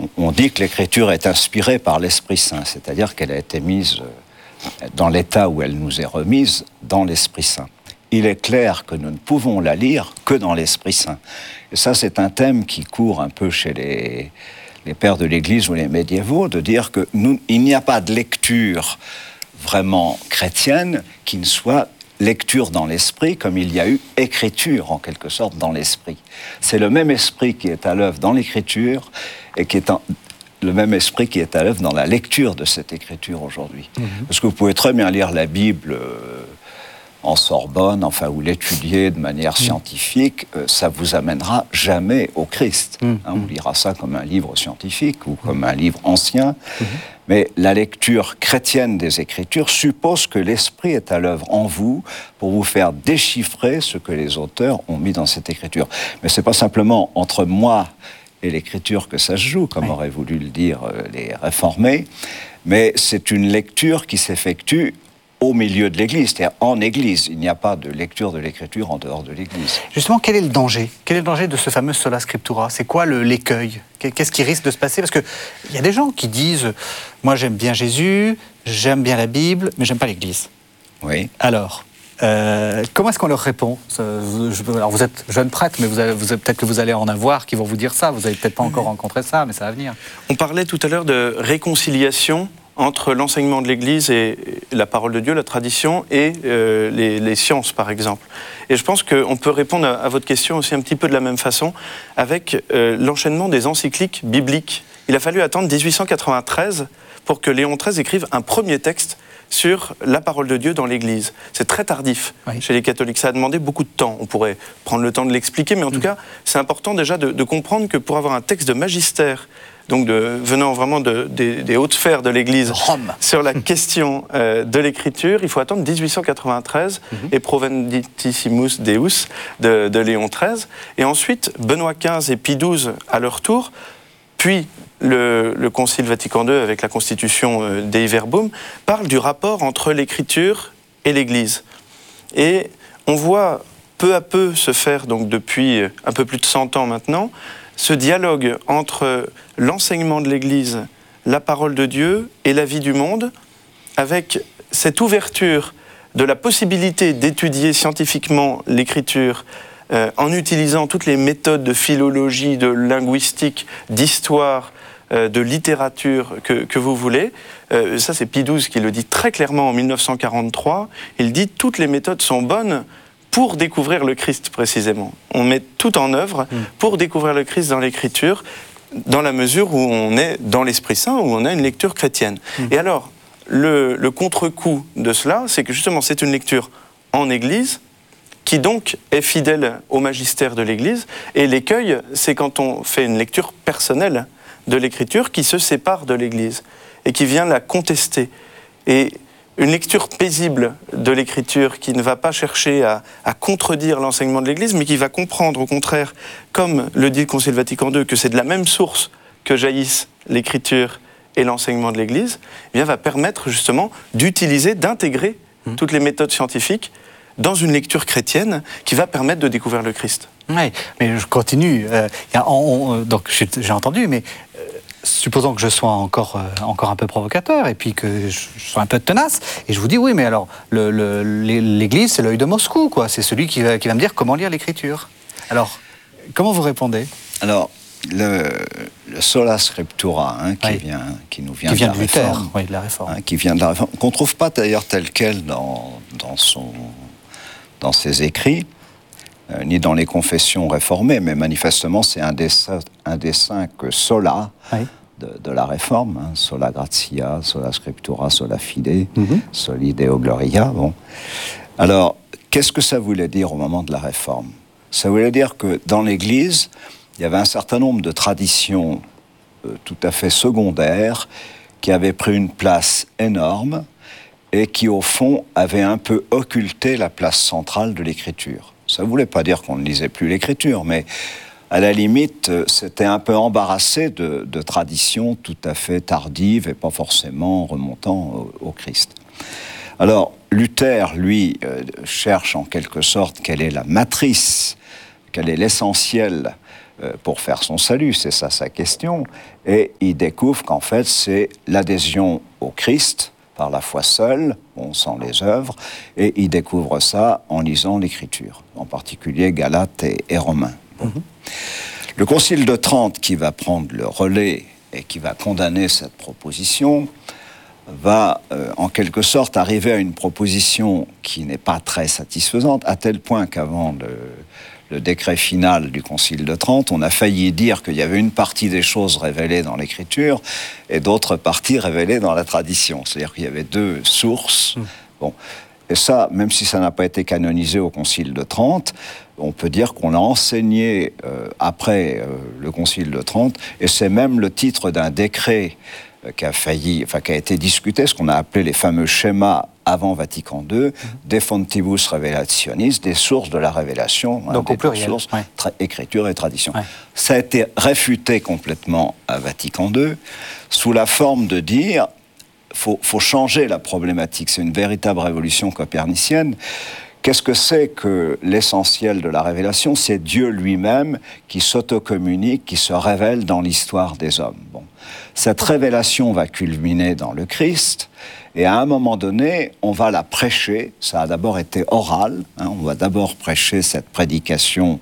on dit que l'Écriture est inspirée par l'Esprit Saint, c'est-à-dire qu'elle a été mise dans l'état où elle nous est remise, dans l'Esprit Saint. Il est clair que nous ne pouvons la lire que dans l'Esprit Saint. Et ça, c'est un thème qui court un peu chez les pères de l'Église ou les médiévaux, de dire qu'il n'y a pas de lecture vraiment chrétienne qui ne soit lecture dans l'esprit, comme il y a eu écriture, en quelque sorte, dans l'esprit. C'est le même esprit qui est à l'œuvre dans l'écriture et qui est le même esprit qui est à l'œuvre dans la lecture de cette écriture aujourd'hui. Parce que vous pouvez très bien lire la Bible en Sorbonne, enfin, ou l'étudier de manière scientifique, ça vous amènera jamais au Christ. On lira ça comme un livre scientifique ou comme un livre ancien. Mais la lecture chrétienne des Écritures suppose que l'Esprit est à l'œuvre en vous pour vous faire déchiffrer ce que les auteurs ont mis dans cette Écriture. Mais c'est pas simplement entre moi et l'Écriture que ça se joue, comme auraient voulu le dire les réformés, mais c'est une lecture qui s'effectue au milieu de l'Église, c'est-à-dire en Église. Il n'y a pas de lecture de l'Écriture en dehors de l'Église. Justement, quel est le danger ? Quel est le danger de ce fameux sola scriptura ? C'est quoi l'écueil ? Qu'est-ce qui risque de se passer ? Parce qu'il y a des gens qui disent « Moi, j'aime bien Jésus, j'aime bien la Bible, mais j'aime pas l'Église. » Oui. Alors, comment est-ce qu'on leur répond ? Alors, vous êtes jeune prêtre, mais peut-être que vous allez en avoir qui vont vous dire ça. Vous n'avez peut-être pas encore rencontré ça, mais ça va venir. On parlait tout à l'heure de réconciliation entre l'enseignement de l'Église et la parole de Dieu, la tradition, et les sciences, par exemple. Et je pense qu'on peut répondre à votre question aussi un petit peu de la même façon, avec l'enchaînement des encycliques bibliques. Il a fallu attendre 1893 pour que Léon XIII écrive un premier texte sur la parole de Dieu dans l'Église. C'est très tardif chez les catholiques. Ça a demandé beaucoup de temps. On pourrait prendre le temps de l'expliquer, mais en tout cas, c'est important déjà de comprendre que pour avoir un texte de magistère, donc venant vraiment des hautes sphères de l'Église, sur la question de l'Écriture, il faut attendre 1893 et Provenditissimus Deus de Léon XIII. Et ensuite, Benoît XV et Pie XII à leur tour, puis le Concile Vatican II avec la Constitution Dei Verbum, parle du rapport entre l'Écriture et l'Église. Et on voit peu à peu se faire, donc depuis un peu plus de 100 ans maintenant, ce dialogue entre l'enseignement de l'Église, la parole de Dieu et la vie du monde, avec cette ouverture de la possibilité d'étudier scientifiquement l'Écriture en utilisant toutes les méthodes de philologie, de linguistique, d'histoire, de littérature que vous voulez. Ça, c'est Pie XII qui le dit très clairement en 1943. Il dit « toutes les méthodes sont bonnes » pour découvrir le Christ, précisément. On met tout en œuvre pour découvrir le Christ dans l'Écriture, dans la mesure où on est dans l'Esprit Saint, où on a une lecture chrétienne. Et alors, le contre-coup de cela, c'est que justement, c'est une lecture en Église, qui donc est fidèle au magistère de l'Église, et l'écueil, c'est quand on fait une lecture personnelle de l'Écriture qui se sépare de l'Église, et qui vient la contester. Et une lecture paisible de l'Écriture qui ne va pas chercher à contredire l'enseignement de l'Église, mais qui va comprendre, au contraire, comme le dit le Concile Vatican II, que c'est de la même source que jaillissent l'Écriture et l'enseignement de l'Église, eh bien, va permettre justement d'utiliser, d'intégrer toutes les méthodes scientifiques dans une lecture chrétienne qui va permettre de découvrir le Christ. Oui, mais je continue. Donc j'ai entendu, mais supposons que je sois encore un peu provocateur et puis que je sois un peu tenace, et je vous dis oui, mais alors l'Église, c'est l'œil de Moscou, quoi. C'est celui qui va me dire comment lire l'Écriture. Alors, comment vous répondez ? Alors, le sola scriptura, qui nous vient de la Luther, Réforme, de la Réforme, qui vient de la Réforme, qu'on ne trouve pas d'ailleurs tel quel dans ses écrits, ni dans les confessions réformées, mais manifestement c'est un des 5 sola de la Réforme, sola gratia, sola scriptura, sola fide, soli Deo gloria. Bon. Alors, qu'est-ce que ça voulait dire au moment de la Réforme ? Ça voulait dire que dans l'Église, il y avait un certain nombre de traditions tout à fait secondaires qui avaient pris une place énorme et qui, au fond, avaient un peu occulté la place centrale de l'Écriture. Ça ne voulait pas dire qu'on ne lisait plus l'Écriture, mais à la limite, c'était un peu embarrassé de traditions tout à fait tardives et pas forcément remontant au Christ. Alors, Luther, lui, cherche en quelque sorte quelle est la matrice, quel est l'essentiel pour faire son salut, c'est ça sa question. Et il découvre qu'en fait, c'est l'adhésion au Christ par la foi seule, sans les œuvres, et il découvre ça en lisant l'Écriture, en particulier Galates et Romains. Bon. Le Concile de Trente, qui va prendre le relais et qui va condamner cette proposition, va en quelque sorte arriver à une proposition qui n'est pas très satisfaisante, à tel point qu'avant le décret final du Concile de Trente, on a failli dire qu'il y avait une partie des choses révélées dans l'Écriture et d'autres parties révélées dans la tradition. C'est-à-dire qu'il y avait deux sources. Bon. Et ça, même si ça n'a pas été canonisé au Concile de Trente, on peut dire qu'on l'a enseigné après le Concile de Trente, et c'est même le titre d'un décret qui a été discuté, ce qu'on a appelé les fameux schémas avant Vatican II, De Fontibus Revelationis, des sources de la révélation. Donc au pluriel. Sources, écriture et tradition. Ouais. Ça a été réfuté complètement à Vatican II, sous la forme de dire faut changer la problématique. C'est une véritable révolution copernicienne. Qu'est-ce que c'est que l'essentiel de la révélation ? C'est Dieu lui-même qui s'autocommunique, qui se révèle dans l'histoire des hommes. Bon. Cette révélation va culminer dans le Christ, et à un moment donné, on va la prêcher. Ça a d'abord été oral, on va d'abord prêcher cette prédication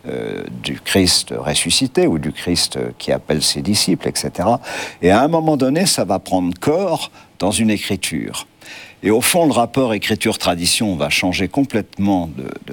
du Christ ressuscité, ou du Christ qui appelle ses disciples, etc. Et à un moment donné, ça va prendre corps dans une écriture. Et au fond, le rapport écriture-tradition va changer complètement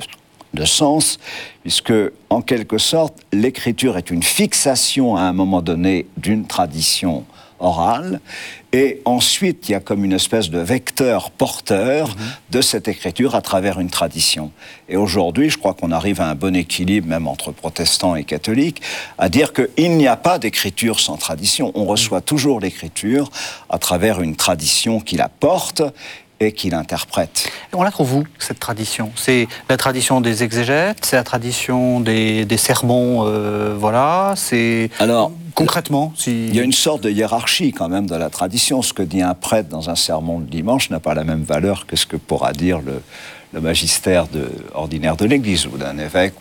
de sens, puisque, en quelque sorte, l'écriture est une fixation à un moment donné d'une tradition orale, et ensuite, il y a comme une espèce de vecteur porteur de cette écriture à travers une tradition. Et aujourd'hui, je crois qu'on arrive à un bon équilibre, même entre protestants et catholiques, à dire qu'il n'y a pas d'écriture sans tradition. On reçoit toujours l'écriture à travers une tradition qui la porte et qui l'interprète. On la trouve où, cette tradition ? C'est la tradition des exégètes, c'est la tradition des sermons, voilà, c'est... Alors, concrètement, il y a une sorte de hiérarchie quand même de la tradition. Ce que dit un prêtre dans un sermon de dimanche n'a pas la même valeur que ce que pourra dire le magistère ordinaire de l'Église, ou d'un évêque,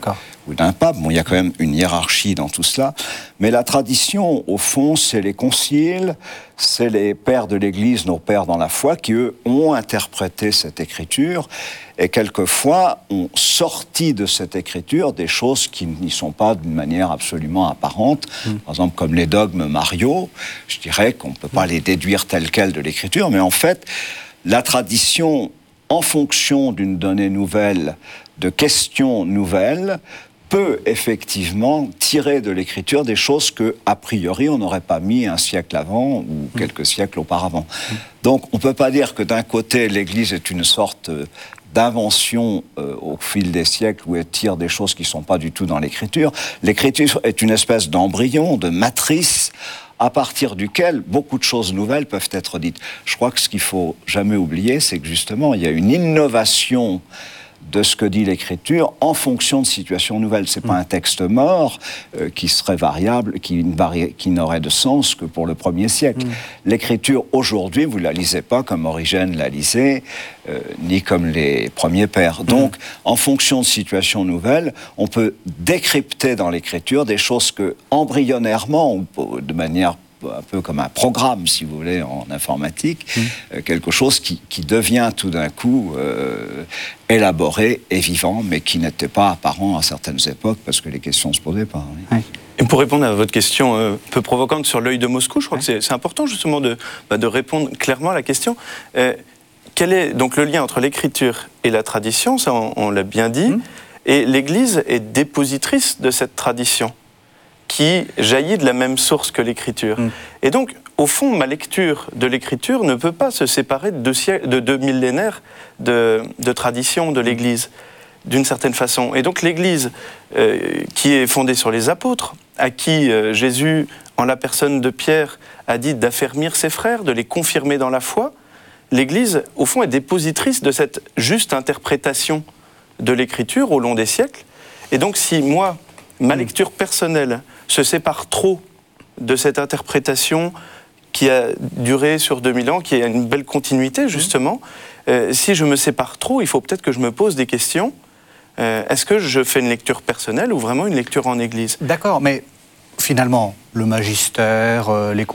ou d'un pape. Bon, il y a quand même une hiérarchie dans tout cela. Mais la tradition, au fond, c'est les conciles, c'est les pères de l'Église, nos pères dans la foi, qui, eux, ont interprété cette écriture, et quelquefois ont sorti de cette écriture des choses qui n'y sont pas d'une manière absolument apparente. Par exemple, comme les dogmes mariaux, je dirais qu'on ne peut pas les déduire tels quels de l'écriture, mais en fait, la tradition, en fonction d'une donnée nouvelle, de questions nouvelles, peut effectivement tirer de l'écriture des choses que, a priori, on n'aurait pas mis un siècle avant ou quelques siècles auparavant. Donc, on ne peut pas dire que d'un côté, l'Église est une sorte d'invention au fil des siècles où elle tire des choses qui ne sont pas du tout dans l'écriture. L'écriture est une espèce d'embryon, de matrice, à partir duquel beaucoup de choses nouvelles peuvent être dites. Je crois que ce qu'il ne faut jamais oublier, c'est que justement, il y a une innovation de ce que dit l'écriture en fonction de situations nouvelles. Ce n'est pas un texte mort qui serait variable, qui n'aurait de sens que pour le 1er siècle. L'écriture, aujourd'hui, vous ne la lisez pas comme Origène la lisait, ni comme les premiers pères. Donc, en fonction de situations nouvelles, on peut décrypter dans l'écriture des choses que, embryonnairement, ou de manière un peu comme un programme, si vous voulez, en informatique, quelque chose qui devient tout d'un coup élaboré et vivant, mais qui n'était pas apparent à certaines époques, parce que les questions ne se posaient pas. Oui. Et pour répondre à votre question un peu provocante sur l'œil de Moscou, je crois que c'est important justement de répondre clairement à la question. Quel est donc le lien entre l'écriture et la tradition ? Ça, on l'a bien dit. Et l'Église est dépositrice de cette tradition, qui jaillit de la même source que l'écriture. Et donc, au fond, ma lecture de l'écriture ne peut pas se séparer de deux millénaires de tradition de l'Église, d'une certaine façon. Et donc l'Église, qui est fondée sur les apôtres, à qui Jésus, en la personne de Pierre, a dit d'affermir ses frères, de les confirmer dans la foi, l'Église, au fond, est dépositrice de cette juste interprétation de l'écriture au long des siècles. Et donc, si moi, ma lecture personnelle se sépare trop de cette interprétation qui a duré sur 2000 ans, qui a une belle continuité, justement, si je me sépare trop, il faut peut-être que je me pose des questions Est-ce que je fais une lecture personnelle ou vraiment une lecture en Église ? D'accord, mais finalement, le magistère, les